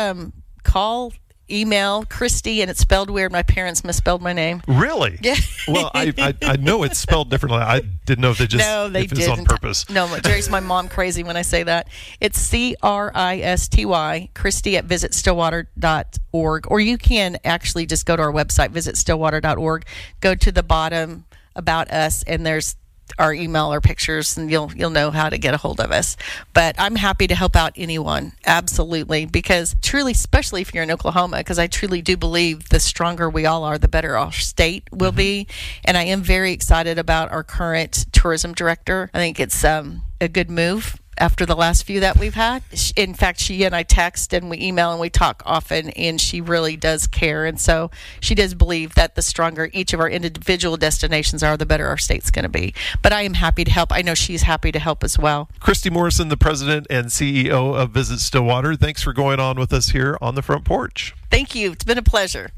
call, email Christy, and it's spelled weird. My parents misspelled my name. Really? Yeah. Well, I know it's spelled differently. I didn't know if if it's on purpose. No, it drives my mom crazy when I say that. It's Christy, Christy at visitstillwater.org, or you can actually just go to our website, visitstillwater.org, go to the bottom about us, and there's our email or pictures, and you'll know how to get a hold of us. But I'm happy to help out anyone, absolutely, because truly, especially if you're in Oklahoma, because I truly do believe the stronger we all are, the better our state will be. And I am very excited about our current tourism director. I think it's a good move after the last few that we've had. In fact, she and I text and we email and we talk often, and she really does care. And so she does believe that the stronger each of our individual destinations are, the better our state's going to be. But I am happy to help. I know she's happy to help as well. Christy Morrison, the president and CEO of Visit Stillwater, thanks for going on with us here on the Front Porch. Thank you. It's been a pleasure.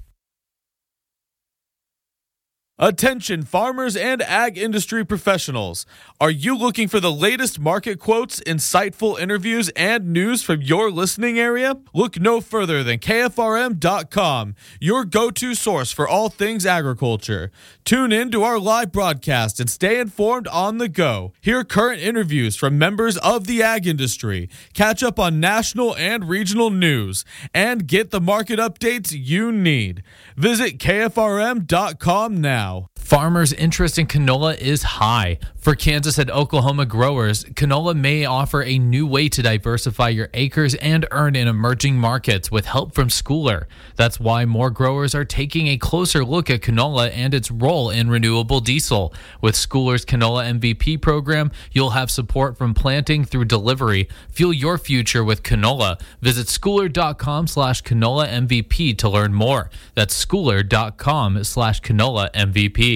Attention farmers and ag industry professionals. Are you looking for the latest market quotes, insightful interviews, and news from your listening area? Look no further than KFRM.com, your go-to source for all things agriculture. Tune in to our live broadcast and stay informed on the go. Hear current interviews from members of the ag industry, catch up on national and regional news, and get the market updates you need. Visit KFRM.com now. Farmers' interest in canola is high. For Kansas and Oklahoma growers, canola may offer a new way to diversify your acres and earn in emerging markets with help from Schooler. That's why more growers are taking a closer look at canola and its role in renewable diesel. With Schooler's Canola MVP program, you'll have support from planting through delivery. Fuel your future with canola. Visit schooler.com/canola MVP to learn more. That's schooler.com/canola MVP.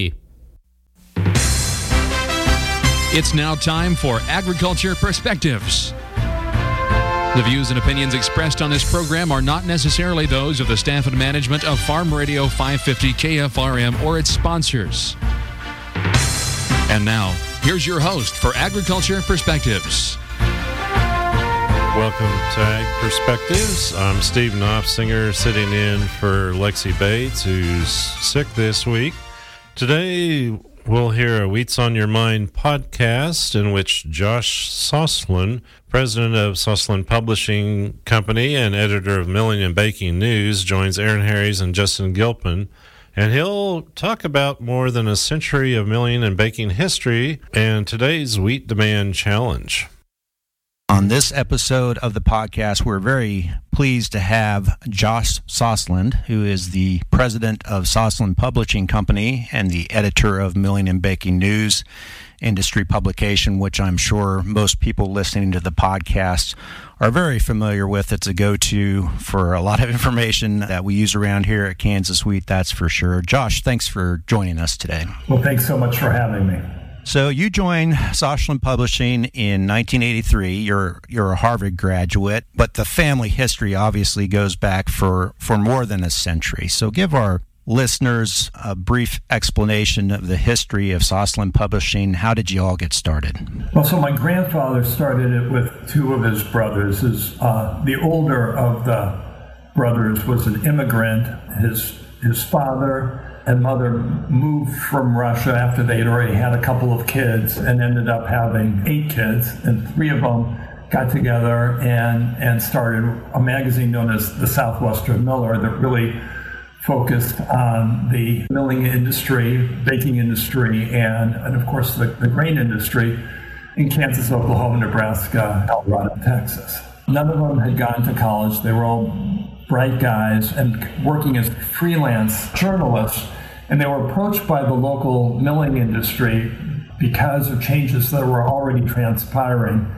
It's now time for Agriculture Perspectives. The views and opinions expressed on this program are not necessarily those of the staff and management of Farm Radio 550 KFRM or its sponsors. And now, here's your host for Agriculture Perspectives. Welcome to Ag Perspectives. I'm Steve Knopfsinger, sitting in for Lexi Bates, who's sick this week. Today, we'll hear a Wheats on Your Mind podcast in which Josh Sosland, president of Sosland Publishing Company and editor of Milling and Baking News, joins Aaron Harries and Justin Gilpin, and he'll talk about more than a century of milling and baking history and today's wheat demand challenge. On this episode of the podcast, we're very pleased to have Josh Sosland, who is the president of Sosland Publishing Company and the editor of Milling and Baking News industry publication, which I'm sure most people listening to the podcast are very familiar with. It's a go-to for a lot of information that we use around here at Kansas Wheat, that's for sure. Josh, thanks for joining us today. Well, thanks so much for having me. So you joined Sosland Publishing in 1983. You're a Harvard graduate, but the family history obviously goes back for more than a century. So give our listeners a brief explanation of the history of Sosland Publishing. How did you all get started? Well, so my grandfather started it with two of his brothers. The older of the brothers was an immigrant. His father and mother moved from Russia after they'd already had a couple of kids and ended up having 8 kids, and 3 of them got together and started a magazine known as the Southwestern Miller that really focused on the milling industry, baking industry, and of course the grain industry in Kansas, Oklahoma, Nebraska, Colorado, and Texas. None of them had gone to college. They were all bright guys and working as freelance journalists, and they were approached by the local milling industry because of changes that were already transpiring,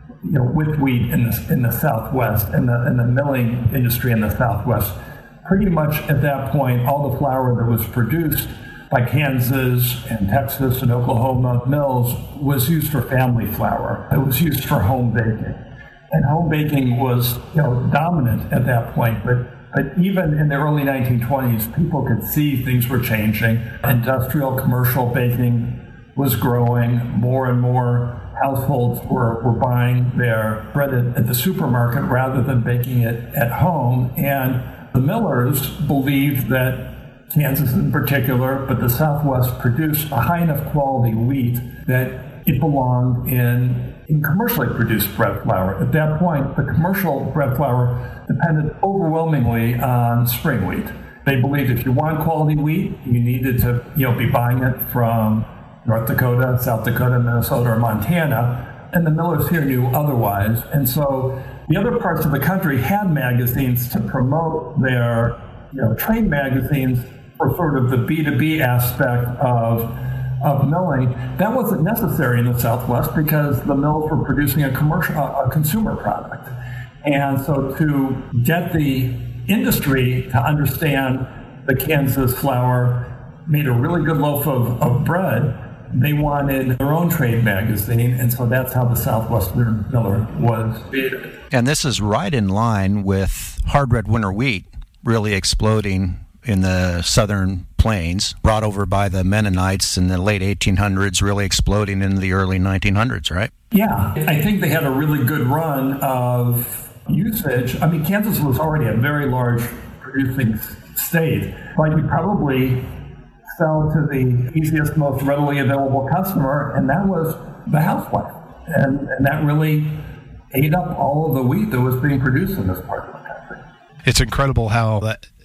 with wheat in the Southwest and the milling industry in the Southwest. Pretty much at that point, all the flour that was produced by Kansas and Texas and Oklahoma mills was used for family flour. It was used for home baking. And home baking was, dominant at that point. But even in the early 1920s, people could see things were changing. Industrial commercial baking was growing. More and more households were buying their bread at the supermarket rather than baking it at home. And the millers believed that Kansas in particular, but the Southwest, produced a high enough quality wheat that it belonged in commercially produced bread flour. At that point, the commercial bread flour depended overwhelmingly on spring wheat. They believed if you want quality wheat, you needed to be buying it from North Dakota, South Dakota, Minnesota, or Montana, and the millers here knew otherwise. And so the other parts of the country had magazines to promote their trade magazines for sort of the B2B aspect of milling. That wasn't necessary in the Southwest because the mills were producing a consumer product. And so to get the industry to understand the Kansas flour made a really good loaf of bread, they wanted their own trade magazine, and so that's how the Southwestern Miller was created. And this is right in line with hard red winter wheat really exploding in the southern plains, brought over by the Mennonites in the late 1800s, really exploding in the early 1900s, right? Yeah, I think they had a really good run of usage. I mean, Kansas was already a very large producing state, but you probably sell to the easiest, most readily available customer, and that was the housewife. And that really ate up all of the wheat that was being produced in this part of the country. It's incredible how that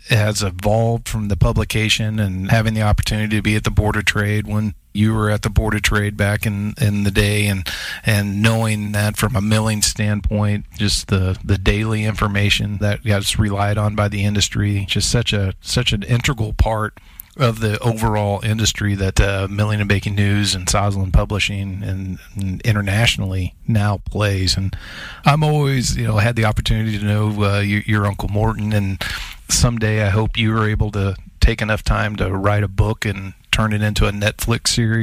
has evolved from the publication, and having the opportunity to be at the Board of Trade when you were at the Board of Trade back in the day, and knowing that from a milling standpoint, just the daily information that gets relied on by the industry, just such an integral part of the overall industry that Milling and Baking News and Sosland Publishing and internationally now plays. And I'm always, had the opportunity to know your Uncle Morton, and someday I hope you are able to take enough time to write a book and turn it into a Netflix series